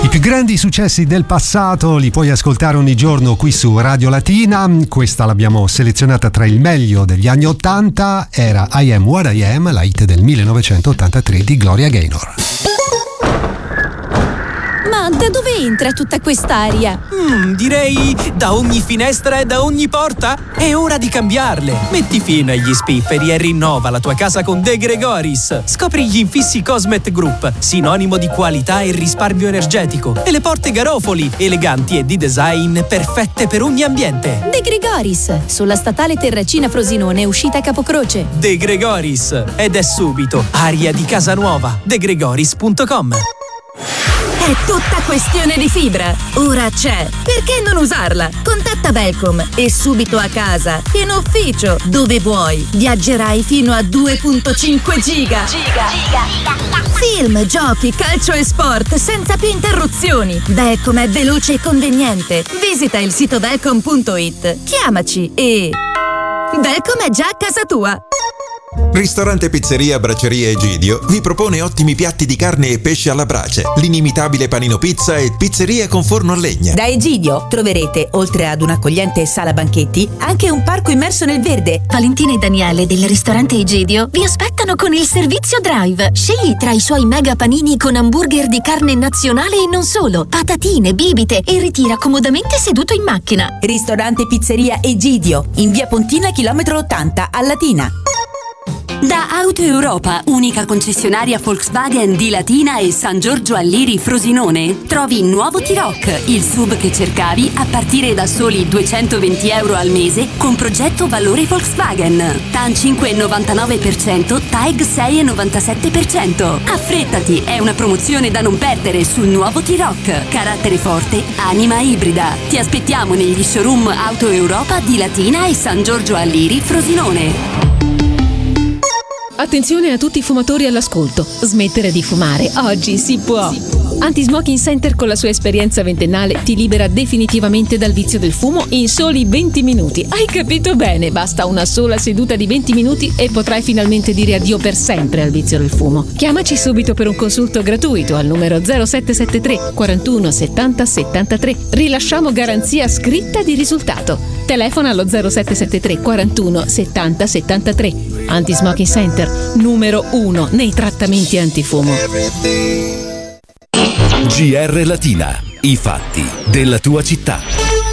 più grandi successi del passato li puoi ascoltare ogni giorno qui su Radio Latina. Questa l'abbiamo selezionata tra il meglio degli anni 80. Era I Am What I Am, la hit del 1983 di Gloria Gaynor. Ma da dove entra tutta quest'aria? Direi da ogni finestra e da ogni porta. È ora di cambiarle. Metti fine agli spifferi e rinnova la tua casa con De Gregoris. Scopri gli infissi Cosmet Group, sinonimo di qualità e risparmio energetico. E le porte Garofoli, eleganti e di design perfette per ogni ambiente. De Gregoris, sulla statale Terracina Frosinone, uscita Capocroce. De Gregoris. Ed è subito aria di casa nuova. degregoris.com. È tutta questione di fibra. Ora c'è. Perché non usarla? Contatta Velcom e subito a casa, in ufficio, dove vuoi. Viaggerai fino a 2.5 giga. Film, giochi, calcio e sport senza più interruzioni. Velcom è veloce e conveniente. Visita il sito velcom.it. Chiamaci e... Velcom è già a casa tua. Ristorante Pizzeria Bracceria Egidio vi propone ottimi piatti di carne e pesce alla brace, l'inimitabile panino pizza e pizzeria con forno a legna. Da Egidio troverete, oltre ad un'accogliente sala banchetti, anche un parco immerso nel verde. Valentina e Daniele del ristorante Egidio vi aspettano con il servizio drive. Scegli tra i suoi mega panini con hamburger di carne nazionale e non solo, patatine, bibite e ritira comodamente seduto in macchina. Ristorante Pizzeria Egidio, in via Pontina, chilometro 80, a Latina. Da Auto Europa, unica concessionaria Volkswagen di Latina e San Giorgio Alliri Frosinone, trovi il nuovo T-Roc, il SUV che cercavi a partire da soli €220 al mese con progetto valore Volkswagen. TAN 5,99%, TAEG 6,97%. Affrettati, è una promozione da non perdere sul nuovo T-Roc. Carattere forte, anima ibrida. Ti aspettiamo negli showroom Auto Europa di Latina e San Giorgio Alliri Frosinone. Attenzione a tutti i fumatori all'ascolto. Smettere di fumare oggi si può. Anti-Smoking Center con la sua esperienza ventennale ti libera definitivamente dal vizio del fumo in soli 20 minuti. Hai capito bene? Basta una sola seduta di 20 minuti e potrai finalmente dire addio per sempre al vizio del fumo. Chiamaci subito per un consulto gratuito al numero 0773 41 70 73. Rilasciamo garanzia scritta di risultato. Telefona allo 0773 41 70 73. Anti-Smoking Center, numero 1 nei trattamenti antifumo. GR Latina, i fatti della tua città.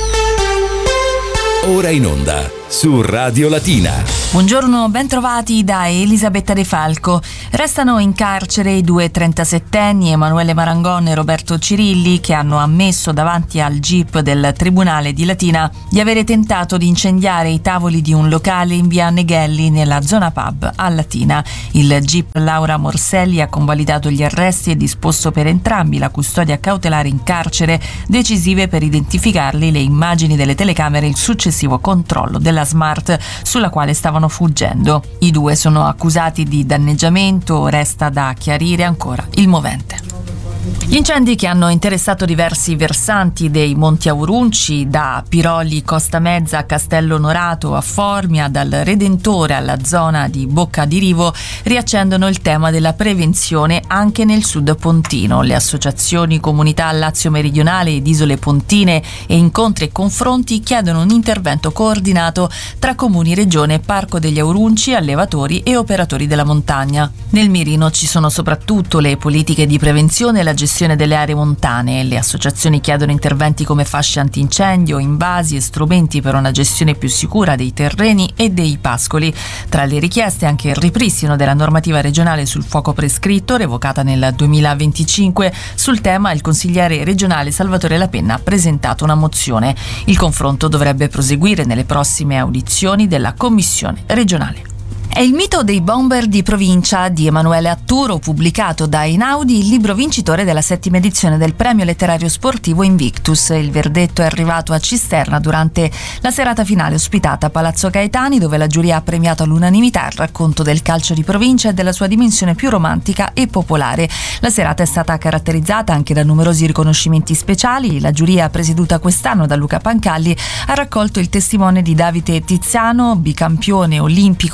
Ora in onda su Radio Latina. Buongiorno, ben trovati da Elisabetta De Falco. Restano in carcere i due 37enni Emanuele Marangon e Roberto Cirilli, che hanno ammesso davanti al GIP del Tribunale di Latina di avere tentato di incendiare i tavoli di un locale in via Neghelli nella zona pub a Latina. Il GIP Laura Morselli ha convalidato gli arresti e disposto per entrambi la custodia cautelare in carcere, decisive per identificarli le immagini delle telecamere e il successivo controllo della Smart sulla quale stavano fuggendo. I due sono accusati di danneggiamento, resta da chiarire ancora il movente. Gli incendi che hanno interessato diversi versanti dei Monti Aurunci, da Piroli Costa Mezza a Castello Onorato a Formia, dal Redentore alla zona di Bocca di Rivo, riaccendono il tema della prevenzione anche nel sud pontino. Le associazioni Comunità Lazio Meridionale ed Isole Pontine e Incontri e Confronti chiedono un intervento coordinato tra comuni, regione, Parco degli Aurunci, allevatori e operatori della montagna. Nel mirino ci sono soprattutto le politiche di prevenzione e la gestione delle aree montane. Le associazioni chiedono interventi come fasce antincendio, invasi e strumenti per una gestione più sicura dei terreni e dei pascoli. Tra le richieste anche il ripristino della normativa regionale sul fuoco prescritto, revocata nel 2025. Sul tema il consigliere regionale Salvatore Lapenna ha presentato una mozione. Il confronto dovrebbe proseguire nelle prossime audizioni della Commissione regionale. È il mito dei bomber di provincia di Emanuele Atturo, pubblicato da Einaudi, il libro vincitore della 7ª edizione del premio letterario sportivo Invictus. Il verdetto è arrivato a Cisterna durante la serata finale ospitata a Palazzo Caetani, dove la giuria ha premiato all'unanimità il racconto del calcio di provincia e della sua dimensione più romantica e popolare. La serata è stata caratterizzata anche da numerosi riconoscimenti speciali. La giuria, presieduta quest'anno da Luca Pancalli, ha raccolto il testimone di Davide Tiziano, bicampione olimpico di canottaggio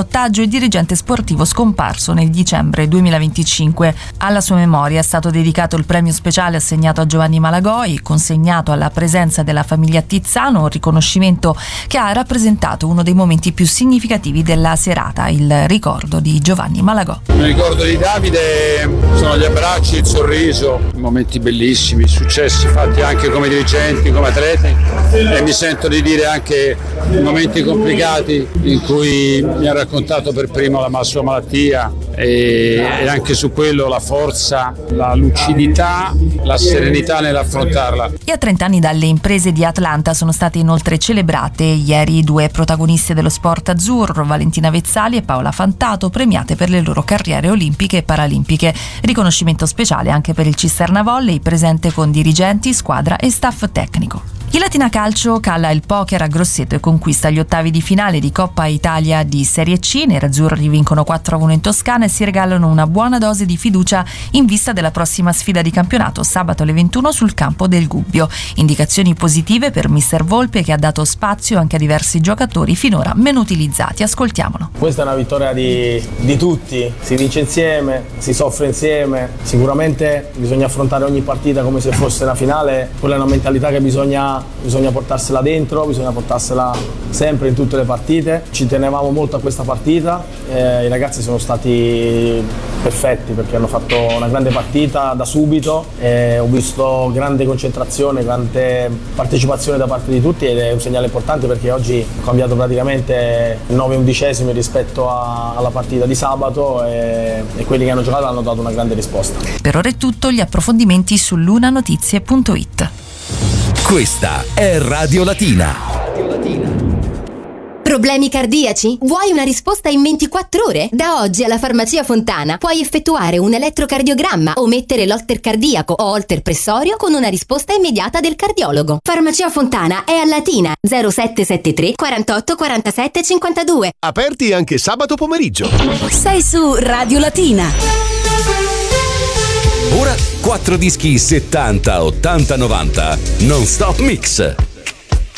otaggio e dirigente sportivo scomparso nel dicembre 2025. Alla sua memoria è stato dedicato il premio speciale assegnato a Giovanni Malagoi, consegnato alla presenza della famiglia Tizzano, un riconoscimento che ha rappresentato uno dei momenti più significativi della serata, il ricordo di Giovanni Malagò. Il ricordo di Davide sono gli abbracci, il sorriso, momenti bellissimi, successi fatti anche come dirigenti, come atleti, e mi sento di dire anche momenti complicati in cui mi ha raccontato per primo la sua malattia e anche su quello la forza, la lucidità, la serenità nell'affrontarla. E a 30 anni dalle imprese di Atlanta sono state inoltre celebrate ieri due protagoniste dello sport azzurro, Valentina Vezzali e Paola Fantato, premiate per le loro carriere olimpiche e paralimpiche. Riconoscimento speciale anche per il Cisterna Volley, presente con dirigenti, squadra e staff tecnico. Il Latina Calcio cala il poker a Grosseto e conquista gli ottavi di finale di Coppa Italia di Serie C. I nerazzurri vincono 4-1 in Toscana e si regalano una buona dose di fiducia in vista della prossima sfida di campionato sabato alle 21 sul campo del Gubbio. Indicazioni positive per mister Volpe, che ha dato spazio anche a diversi giocatori finora meno utilizzati. Ascoltiamolo. Questa è una vittoria di tutti, si vince insieme, si soffre insieme, sicuramente bisogna affrontare ogni partita come se fosse la finale, quella è una mentalità che bisogna portarsela dentro, bisogna portarsela sempre in tutte le partite. Ci tenevamo molto a questa partita, i ragazzi sono stati perfetti perché hanno fatto una grande partita da subito, ho visto grande concentrazione, grande partecipazione da parte di tutti ed è un segnale importante perché oggi ho cambiato praticamente 9/11 rispetto alla partita di sabato e quelli che hanno giocato hanno dato una grande risposta. Per ora è tutto, gli approfondimenti su lunanotizie.it. Questa è Radio Latina. Problemi cardiaci? Vuoi una risposta in 24 ore? Da oggi alla Farmacia Fontana puoi effettuare un elettrocardiogramma o mettere l'holter cardiaco o holter pressorio con una risposta immediata del cardiologo. Farmacia Fontana è a Latina 0773 48 47 52. Aperti anche sabato pomeriggio. Sei su Radio Latina. Ora 4 dischi 70, 80, 90 non stop mix.